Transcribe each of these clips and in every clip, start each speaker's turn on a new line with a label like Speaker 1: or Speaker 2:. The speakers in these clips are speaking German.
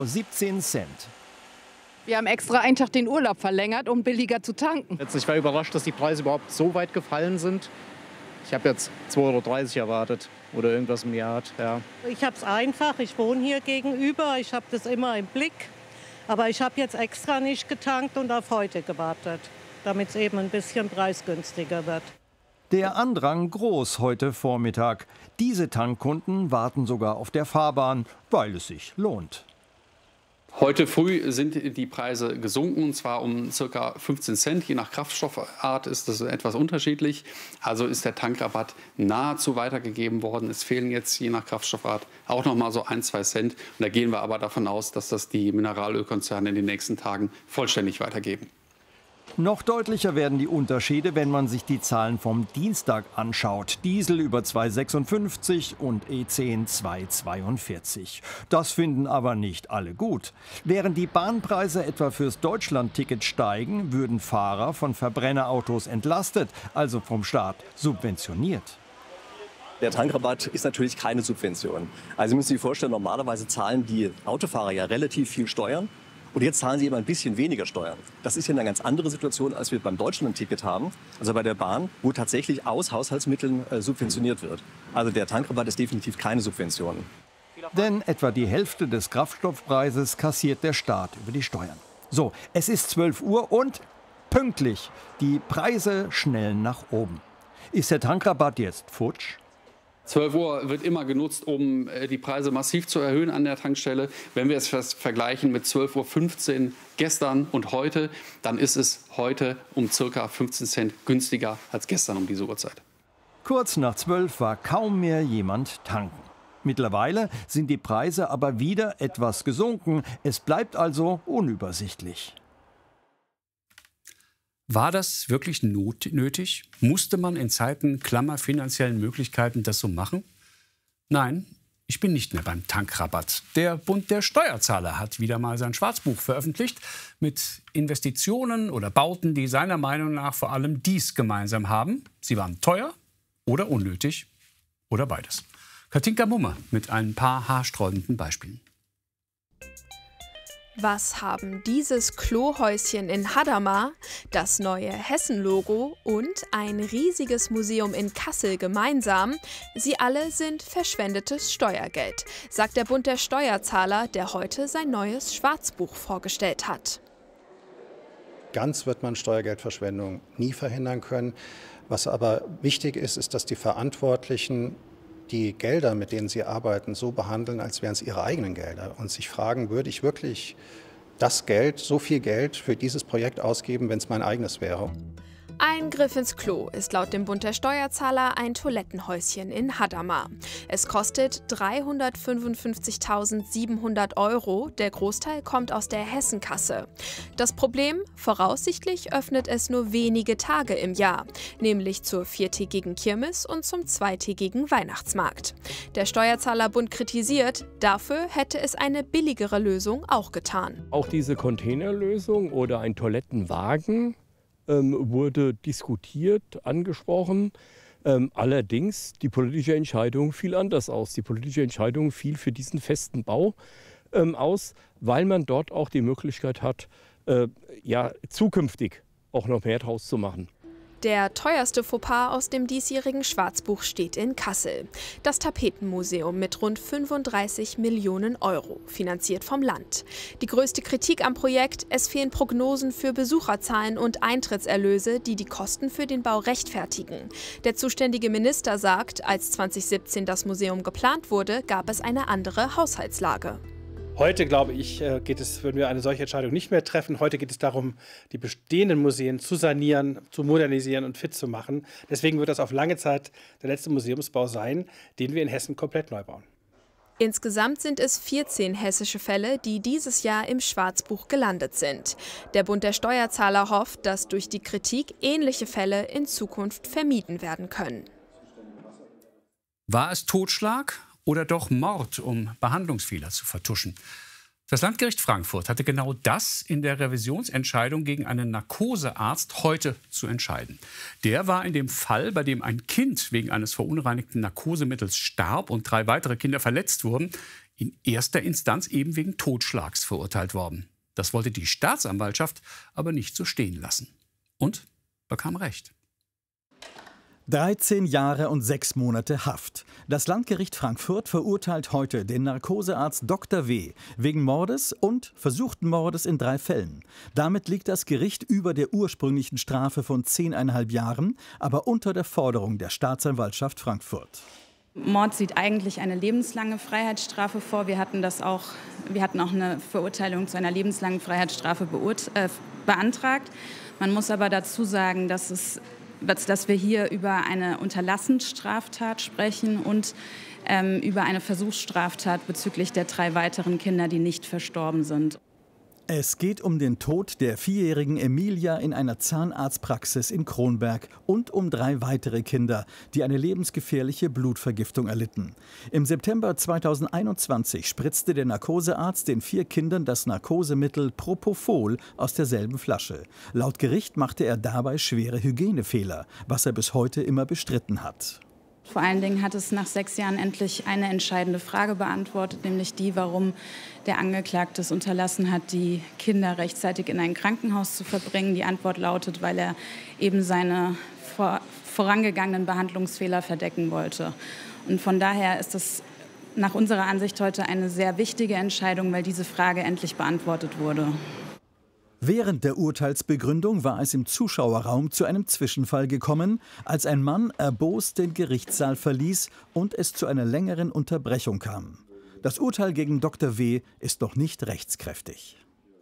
Speaker 1: 17 Cent.
Speaker 2: Wir haben extra einen Tag den Urlaub verlängert, um billiger zu tanken.
Speaker 3: Ich war überrascht, dass die Preise überhaupt so weit gefallen sind. Ich habe jetzt 2,30 € erwartet oder irgendwas im Jahr. Ja.
Speaker 4: Ich habe es einfach, ich wohne hier gegenüber, ich habe das immer im Blick. Aber ich habe jetzt extra nicht getankt und auf heute gewartet, damit es eben ein bisschen preisgünstiger wird.
Speaker 1: Der Andrang groß heute Vormittag. Diese Tankkunden warten sogar auf der Fahrbahn, weil es sich lohnt.
Speaker 5: Heute früh sind die Preise gesunken, und zwar um ca. 15 Cent. Je nach Kraftstoffart ist das etwas unterschiedlich. Also ist der Tankrabatt nahezu weitergegeben worden. Es fehlen jetzt je nach Kraftstoffart auch noch mal so 1-2 Cent. Und da gehen wir aber davon aus, dass das die Mineralölkonzerne in den nächsten Tagen vollständig weitergeben.
Speaker 1: Noch deutlicher werden die Unterschiede, wenn man sich die Zahlen vom Dienstag anschaut. Diesel über 2,56 und E10 2,42. Das finden aber nicht alle gut. Während die Bahnpreise etwa fürs Deutschlandticket steigen, würden Fahrer von Verbrennerautos entlastet, also vom Staat subventioniert.
Speaker 6: Der Tankrabatt ist natürlich keine Subvention. Also Sie müssen sich vorstellen, normalerweise zahlen die Autofahrer ja relativ viel Steuern. Und jetzt zahlen sie eben ein bisschen weniger Steuern. Das ist ja eine ganz andere Situation, als wir beim Deutschlandticket haben, also bei der Bahn, wo tatsächlich aus Haushaltsmitteln subventioniert wird. Also der Tankrabatt ist definitiv keine Subvention.
Speaker 1: Denn etwa die Hälfte des Kraftstoffpreises kassiert der Staat über die Steuern. So, es ist 12 Uhr und pünktlich. Die Preise schnellen nach oben. Ist der Tankrabatt jetzt futsch?
Speaker 5: 12 Uhr wird immer genutzt, um die Preise massiv zu erhöhen an der Tankstelle. Wenn wir es vergleichen mit 12:15 Uhr gestern und heute, dann ist es heute um ca. 15 Cent günstiger als gestern um diese Uhrzeit.
Speaker 1: Kurz nach 12 war kaum mehr jemand tanken. Mittlerweile sind die Preise aber wieder etwas gesunken. Es bleibt also unübersichtlich.
Speaker 7: War das wirklich nötig? Musste man in Zeiten klammer finanziellen Möglichkeiten das so machen? Nein, ich bin nicht mehr beim Tankrabatt. Der Bund der Steuerzahler hat wieder mal sein Schwarzbuch veröffentlicht mit Investitionen oder Bauten, die seiner Meinung nach vor allem dies gemeinsam haben: Sie waren teuer oder unnötig oder beides. Katinka Mummer mit ein paar haarsträubenden Beispielen.
Speaker 8: Was haben dieses Klohäuschen in Hadamar, das neue Hessen-Logo und ein riesiges Museum in Kassel gemeinsam? Sie alle sind verschwendetes Steuergeld, sagt der Bund der Steuerzahler, der heute sein neues Schwarzbuch vorgestellt hat.
Speaker 9: Ganz wird man Steuergeldverschwendung nie verhindern können. Was aber wichtig ist, ist, dass die Verantwortlichen die Gelder, mit denen sie arbeiten, so behandeln, als wären es ihre eigenen Gelder und sich fragen, würde ich wirklich das Geld, so viel Geld für dieses Projekt ausgeben, wenn es mein eigenes wäre?
Speaker 8: Ein Griff ins Klo ist laut dem Bund der Steuerzahler ein Toilettenhäuschen in Hadamar. Es kostet 355.700 €. Der Großteil kommt aus der Hessenkasse. Das Problem? Voraussichtlich öffnet es nur wenige Tage im Jahr, nämlich zur 4-tägigen Kirmes und zum 2-tägigen Weihnachtsmarkt. Der Steuerzahlerbund kritisiert, dafür hätte es eine billigere Lösung auch getan.
Speaker 10: Auch diese Containerlösung oder ein Toilettenwagen wurde diskutiert, angesprochen. Allerdings, die politische Entscheidung fiel anders aus. Die politische Entscheidung fiel für diesen festen Bau aus, weil man dort auch die Möglichkeit hat, zukünftig auch noch mehr draus zu machen.
Speaker 8: Der teuerste Fauxpas aus dem diesjährigen Schwarzbuch steht in Kassel. Das Tapetenmuseum mit rund 35 Millionen €, finanziert vom Land. Die größte Kritik am Projekt: es fehlen Prognosen für Besucherzahlen und Eintrittserlöse, die die Kosten für den Bau rechtfertigen. Der zuständige Minister sagt, als 2017 das Museum geplant wurde, gab es eine andere Haushaltslage.
Speaker 11: Heute, glaube ich, würden wir eine solche Entscheidung nicht mehr treffen. Heute geht es darum, die bestehenden Museen zu sanieren, zu modernisieren und fit zu machen. Deswegen wird das auf lange Zeit der letzte Museumsbau sein, den wir in Hessen komplett neu bauen.
Speaker 8: Insgesamt sind es 14 hessische Fälle, die dieses Jahr im Schwarzbuch gelandet sind. Der Bund der Steuerzahler hofft, dass durch die Kritik ähnliche Fälle in Zukunft vermieden werden können.
Speaker 7: War es Totschlag oder doch Mord, um Behandlungsfehler zu vertuschen? Das Landgericht Frankfurt hatte genau das in der Revisionsentscheidung gegen einen Narkosearzt heute zu entscheiden. Der war in dem Fall, bei dem ein Kind wegen eines verunreinigten Narkosemittels starb und 3 weitere Kinder verletzt wurden, in erster Instanz eben wegen Totschlags verurteilt worden. Das wollte die Staatsanwaltschaft aber nicht so stehen lassen. Und bekam Recht.
Speaker 12: 13 Jahre und 6 Monate Haft. Das Landgericht Frankfurt verurteilt heute den Narkosearzt Dr. W. wegen Mordes und versuchten Mordes in 3 Fällen. Damit liegt das Gericht über der ursprünglichen Strafe von 10,5 Jahren, aber unter der Forderung der Staatsanwaltschaft Frankfurt.
Speaker 13: Mord sieht eigentlich eine lebenslange Freiheitsstrafe vor. Wir hatten auch eine Verurteilung zu einer lebenslangen Freiheitsstrafe beantragt. Man muss aber dazu sagen, dass wir hier über eine Unterlassensstraftat sprechen und über eine Versuchsstraftat bezüglich der 3 weiteren Kinder, die nicht verstorben sind.
Speaker 12: Es geht um den Tod der 4-jährigen Emilia in einer Zahnarztpraxis in Kronberg und um 3 weitere Kinder, die eine lebensgefährliche Blutvergiftung erlitten. Im September 2021 spritzte der Narkosearzt den 4 Kindern das Narkosemittel Propofol aus derselben Flasche. Laut Gericht machte er dabei schwere Hygienefehler, was er bis heute immer bestritten hat.
Speaker 13: Vor allen Dingen hat es nach 6 Jahren endlich eine entscheidende Frage beantwortet, nämlich die, warum der Angeklagte es unterlassen hat, die Kinder rechtzeitig in ein Krankenhaus zu verbringen. Die Antwort lautet, weil er eben seine vorangegangenen Behandlungsfehler verdecken wollte. Und von daher ist es nach unserer Ansicht heute eine sehr wichtige Entscheidung, weil diese Frage endlich beantwortet wurde.
Speaker 12: Während der Urteilsbegründung war es im Zuschauerraum zu einem Zwischenfall gekommen, als ein Mann erbost den Gerichtssaal verließ und es zu einer längeren Unterbrechung kam. Das Urteil gegen Dr. W. ist noch nicht rechtskräftig.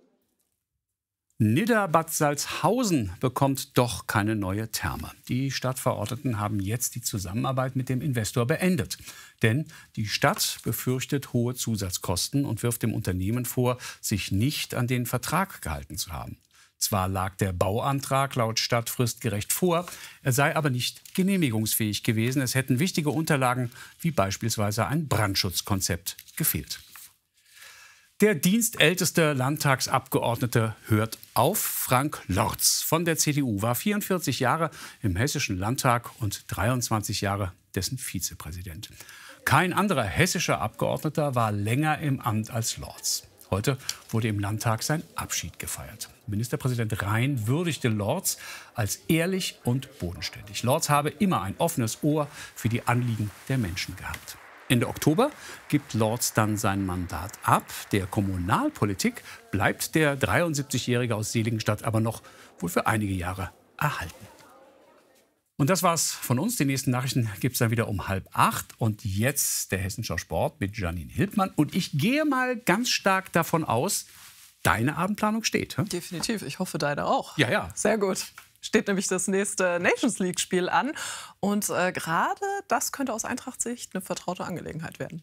Speaker 7: Nidda-Bad Salzhausen bekommt doch keine neue Therme. Die Stadtverordneten haben jetzt die Zusammenarbeit mit dem Investor beendet. Denn die Stadt befürchtet hohe Zusatzkosten und wirft dem Unternehmen vor, sich nicht an den Vertrag gehalten zu haben. Zwar lag der Bauantrag laut Stadt fristgerecht vor, er sei aber nicht genehmigungsfähig gewesen. Es hätten wichtige Unterlagen wie beispielsweise ein Brandschutzkonzept gefehlt. Der dienstälteste Landtagsabgeordnete hört auf. Frank Lorz von der CDU war 44 Jahre im Hessischen Landtag und 23 Jahre dessen Vizepräsident. Kein anderer hessischer Abgeordneter war länger im Amt als Lorz. Heute wurde im Landtag sein Abschied gefeiert. Ministerpräsident Rhein würdigte Lorz als ehrlich und bodenständig. Lorz habe immer ein offenes Ohr für die Anliegen der Menschen gehabt. Ende Oktober gibt Lorz dann sein Mandat ab. Der Kommunalpolitik bleibt der 73-Jährige aus Seligenstadt aber noch wohl für einige Jahre erhalten. Und das war's von uns. Die nächsten Nachrichten gibt es dann wieder um 7:30. Und jetzt der Hessenschau Sport mit Janine Hildmann. Und ich gehe mal ganz stark davon aus, deine Abendplanung steht. Hm?
Speaker 14: Definitiv. Ich hoffe, deine auch.
Speaker 7: Ja, ja.
Speaker 14: Sehr gut. Steht nämlich das nächste Nations-League-Spiel an. Und gerade das könnte aus Eintracht-Sicht eine vertraute Angelegenheit werden.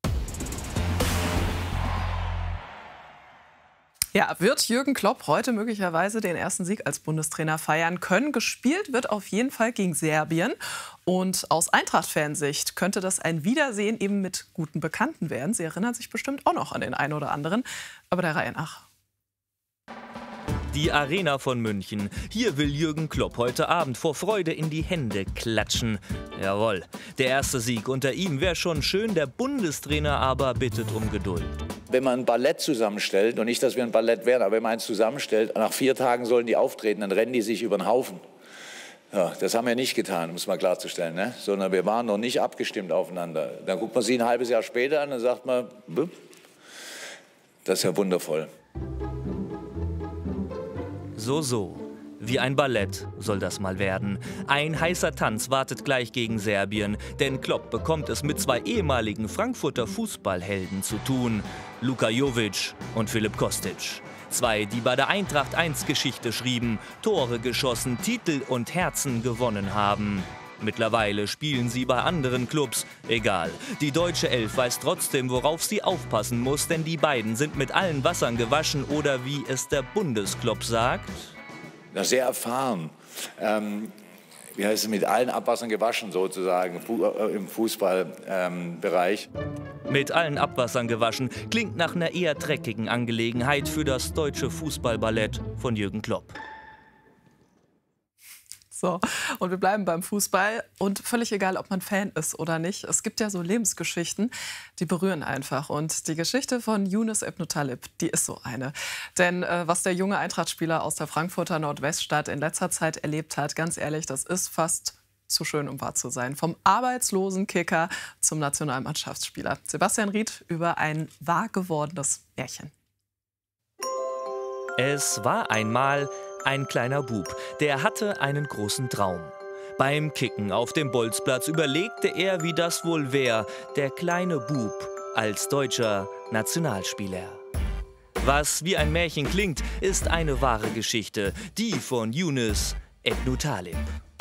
Speaker 14: Ja, wird Jürgen Klopp heute möglicherweise den ersten Sieg als Bundestrainer feiern können? Gespielt wird auf jeden Fall gegen Serbien. Und aus Eintracht-Fansicht könnte das ein Wiedersehen eben mit guten Bekannten werden. Sie erinnern sich bestimmt auch noch an den einen oder anderen. Aber der Reihe nach.
Speaker 15: Die Arena von München. Hier will Jürgen Klopp heute Abend vor Freude in die Hände klatschen. Jawohl, der erste Sieg unter ihm wäre schon schön, der Bundestrainer aber bittet um Geduld.
Speaker 16: Wenn man ein Ballett zusammenstellt, und nicht, dass wir ein Ballett wären, aber wenn man eins zusammenstellt, nach 4 Tagen sollen die auftreten, dann rennen die sich über den Haufen. Ja, das haben wir nicht getan, um es mal klarzustellen, ne? Sondern wir waren noch nicht abgestimmt aufeinander. Dann guckt man sie ein halbes Jahr später an und sagt man, das ist ja wundervoll.
Speaker 15: So. Wie ein Ballett soll das mal werden. Ein heißer Tanz wartet gleich gegen Serbien, denn Klopp bekommt es mit 2 ehemaligen Frankfurter Fußballhelden zu tun. Luka Jovic und Filip Kostic. 2, die bei der Eintracht 1 Geschichte schrieben, Tore geschossen, Titel und Herzen gewonnen haben. Mittlerweile spielen sie bei anderen Clubs. Egal, die deutsche Elf weiß trotzdem, worauf sie aufpassen muss, denn die beiden sind mit allen Wassern gewaschen oder wie es der Bundesklopp sagt.
Speaker 16: Ja, sehr erfahren. Wie heißt es, mit allen Abwassern gewaschen sozusagen im Fußballbereich.
Speaker 15: Mit allen Abwassern gewaschen klingt nach einer eher dreckigen Angelegenheit für das deutsche Fußballballett von Jürgen Klopp.
Speaker 14: So, und wir bleiben beim Fußball und völlig egal, ob man Fan ist oder nicht. Es gibt ja so Lebensgeschichten, die berühren einfach. Und die Geschichte von Younes Ebn Talib, die ist so eine. Denn was der junge Eintracht-Spieler aus der Frankfurter Nordweststadt in letzter Zeit erlebt hat, ganz ehrlich, das ist fast zu schön, um wahr zu sein. Vom arbeitslosen Kicker zum Nationalmannschaftsspieler. Sebastian Ried über ein wahr gewordenes Märchen.
Speaker 15: Es war einmal ein kleiner Bub, der hatte einen großen Traum. Beim Kicken auf dem Bolzplatz überlegte er, wie das wohl wäre, der kleine Bub als deutscher Nationalspieler. Was wie ein Märchen klingt, ist eine wahre Geschichte, die von Younes Ebn Talib.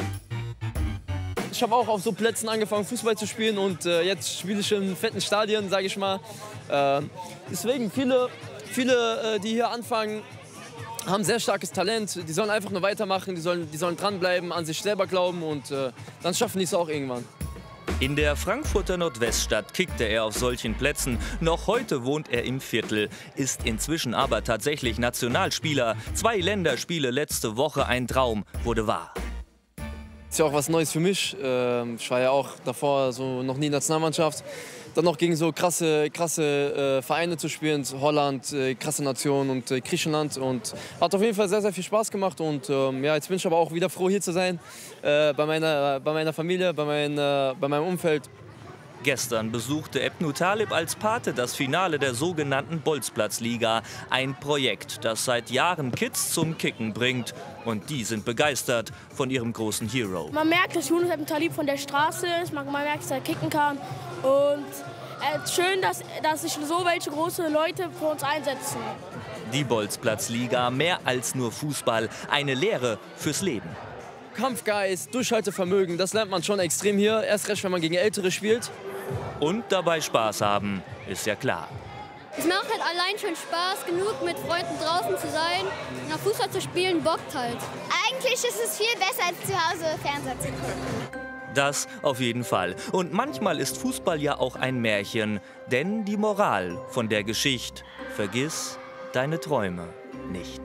Speaker 17: Ich habe auch auf so Plätzen angefangen, Fußball zu spielen und jetzt spiele ich in fetten Stadien, sage ich mal. Deswegen viele, die hier anfangen, haben sehr starkes Talent. Die sollen einfach nur weitermachen, die sollen dranbleiben, an sich selber glauben und dann schaffen die es auch irgendwann.
Speaker 15: In der Frankfurter Nordweststadt kickte er auf solchen Plätzen. Noch heute wohnt er im Viertel, ist inzwischen aber tatsächlich Nationalspieler. 2 Länderspiele letzte Woche, ein Traum wurde wahr.
Speaker 17: Das ist ja auch was Neues für mich. Ich war ja auch davor so noch nie in der Nationalmannschaft. Dann noch gegen so krasse Vereine zu spielen, Holland, krasse Nation und Griechenland. Und hat auf jeden Fall sehr, sehr viel Spaß gemacht. Und ja, jetzt bin ich aber auch wieder froh, hier zu sein, bei meiner Familie, bei meinem Umfeld.
Speaker 15: Gestern besuchte Ebn Talib als Pate das Finale der sogenannten Bolzplatzliga. Ein Projekt, das seit Jahren Kids zum Kicken bringt. Und die sind begeistert von ihrem großen Hero.
Speaker 18: Man merkt, dass Younes Ebn Talib von der Straße ist. Man merkt, dass er kicken kann. Und schön, dass sich so welche große Leute für uns einsetzen.
Speaker 15: Die Bolzplatzliga, mehr als nur Fußball, eine Lehre fürs Leben.
Speaker 17: Kampfgeist, Durchhaltevermögen, das lernt man schon extrem hier. Erst recht, wenn man gegen Ältere spielt.
Speaker 15: Und dabei Spaß haben, ist ja klar.
Speaker 19: Es macht halt allein schon Spaß genug, mit Freunden draußen zu sein. Nach Fußball zu spielen bockt halt.
Speaker 20: Eigentlich ist es viel besser, als zu Hause Fernseher zu gucken.
Speaker 15: Das auf jeden Fall. Und manchmal ist Fußball ja auch ein Märchen. Denn die Moral von der Geschichte: Vergiss deine Träume nicht.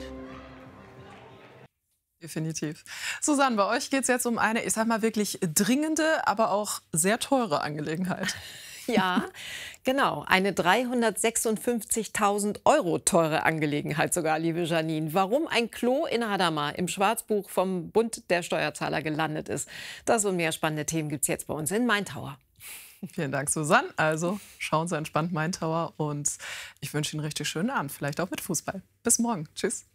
Speaker 14: Definitiv. Susanne, bei euch geht es jetzt um eine, ich sag mal, wirklich dringende, aber auch sehr teure Angelegenheit.
Speaker 21: Ja, genau. Eine 356.000 € teure Angelegenheit sogar, liebe Janine. Warum ein Klo in Hadamar im Schwarzbuch vom Bund der Steuerzahler gelandet ist, das und mehr spannende Themen gibt es jetzt bei uns in Maintower.
Speaker 14: Vielen Dank, Susanne. Also schauen Sie entspannt Maintower und ich wünsche Ihnen einen richtig schönen Abend, vielleicht auch mit Fußball. Bis morgen. Tschüss.